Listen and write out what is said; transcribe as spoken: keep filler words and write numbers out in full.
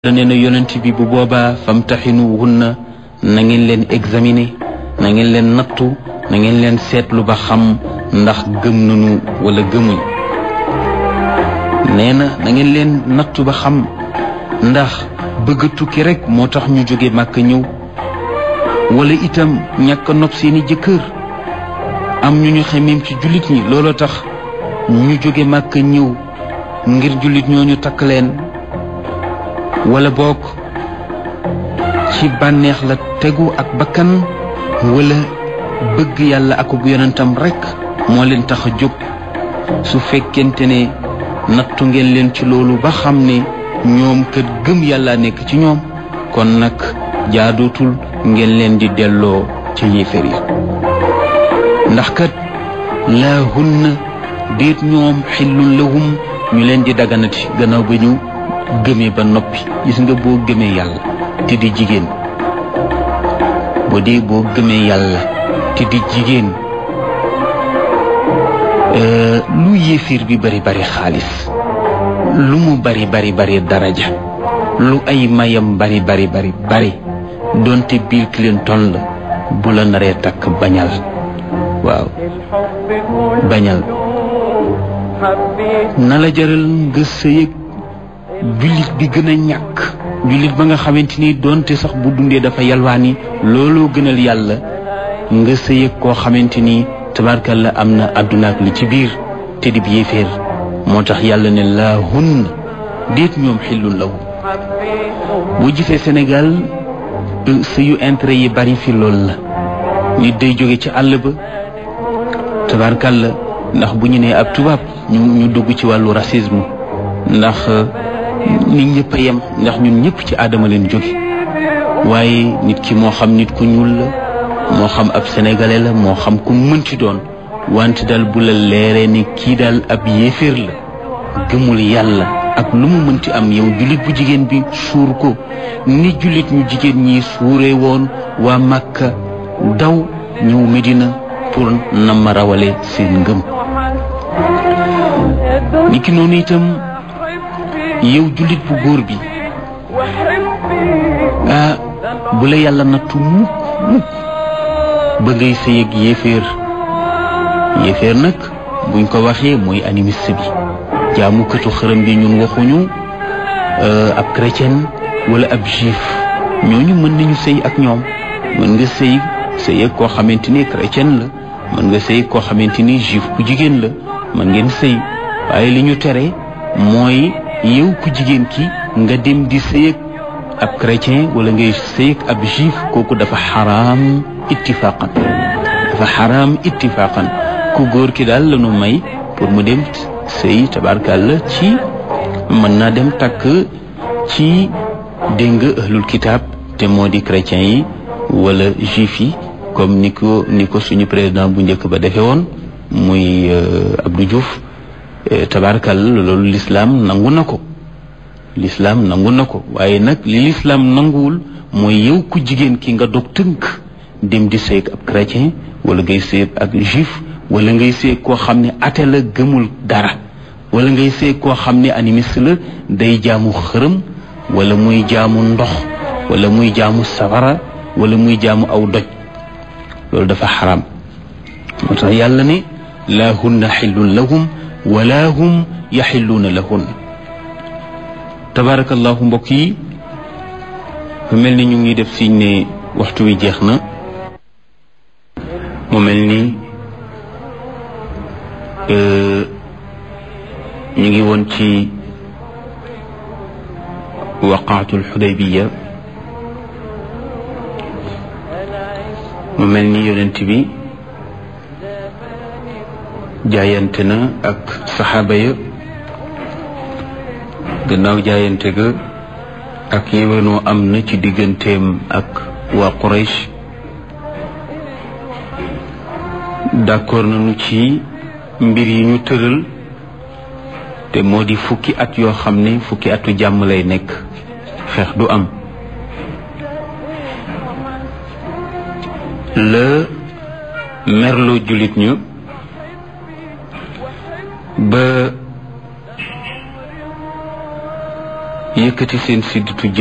nee na yonent bi bu boobaa famtaxinuhunna na ngeen leen examiner na ngeen leen nattu na ngeen leen seetlu ba xam ndax gëm nañu wala gëmuñ nee na na ngeen leen nattu ba xam ndax bëgg tukki rek moo tax ñu jóge màkk ñëw wala itam ñàkk a nopp seeni jëkkër am ñu ñu xemeem ci jullit ñi looloo tax ñu jóge màkk ñëw ngir jullit ñooñu takk leen wala bokk ci bànneex la tegu ak bakkan wala bëgg yàlla ak yonentam rekk moo leen tax a jóg su fekkente ne nattu ngeen leen ci loolu ba xam ne ñoom kat gëm yàlla nekk ci ñoom kon nag jaadootul ngeen leen di delloo ca yéeféer yi ndax kat laa hunna déet ñoom xillun lahum ñu leen di daganati gannaaw ba ñu gëmee ba noppi gis nga boo gëmee yàlla te di jigéen boo dee boo gëmee yàlla te di jigéen lu yéefir bi bari bari xaalis lu mu bari bari bari daraja lu ay mayam bari bari bari bari donte Bill Clinton la bu la naree takk bañal waaw bañal na la jaral nga sëyëg jullit bi gën a ñàkk jullit ba nga xamante ni doonte sax bu dundee dafa yalwaani looloo gënal yàlla nga sëyëg koo xamante ni tabarkalla am na àdduna ak li ci biir te di bi yéeféer moo tax yàlla ne laa hunna déet ñoom xillun lahu boo gisee Sénégal sëyu intérêt yi bari fi lool la nit day jóge ci àll ba tabarkalla ndax bu ñu nee ab tubaab ñu ñu dugg ci wàllu racisme ndax nit ñëpp a yem ndax ñun ñëpp ci aadama leen jóge waaye nit ki moo xam nit ku ñuul la moo xam ab sénégalais la moo xam ku mënti doon wante daal bu la leeree ni kii daal ab yéeféer la gëmul yàlla ak lu mu mënti am yow jullit bu jigéen bi suur ko ni jullit ñu jigéen ñi suuree woon waa Màkka daw ñëw Medina pour na ma rawale seen ngëm niki noonu itam yow jullit bu góor bi ah bu la yàlla nattu mukk mukk ba ngay sëy ak yéeféer yéeféer nag buñ ko waxee mooy animiste bi jaamukatu xërëm bi ñun waxuñu ab chrétien wala ab juif ñooñu mën nañu sëy ak ñoom mën nga sëy sëy ak koo xamante ni chrétien la mën nga sëy koo xamante ni juif bu jigéen la mën ngeen sëy waaye li ñu tere mooy yow ku jigéen ki nga dem di sëyëg ab chrétien wala ngay sëyëg ab juif kooku dafa xaraam ittifaqan dafa xaraam ittifaqan ku góor ki daal lañu may pour mu dem sëy tabarkàlla ci mën naa dem takk ci dégg nga ahlul kitaab te moo di chrétien yi wala juif yi comme ni ko ni ko suñu président bu njëkk ba defee woon muy Abdou Diouf tabarkàlla loolu lislaam nangu na ko lislaam nangu na ko waaye nag li lislaam nanguwul mooy yow ku jigéen ki nga dog tënk dem di sëy ab chrétien wala ngay sëy ak juif wala ngay sëy koo xam ne athée la gëmul dara wala ngay sëy koo xam ne animiste la day jaamu xërëm wala muy jaamu ndox wala muy jaamu safara wala muy jaamu aw doj loolu dafa xaram moo tax yàlla ne laa hunna xillun lahum wala hum yaxilluuna lahun tabarakallahu mbokk yi mu mel ni ñu ngi def siñ ne waxtu wi jeex na mu mel ni ñu ngi woon ci waqaatul xudaybiya mu mel ni yonent bi jaayante na ak saxaaba ya gannaaw jaayante ga ak yéwénoo am na ci digganteem ak waa Quraysh d'accord nañu ci mbir yi ñu tëral te moo di fukki at yoo xam ne fukki atu jàmm lay nekk xeex du am la merloo jullit ñu ba yëkkati seen sidditu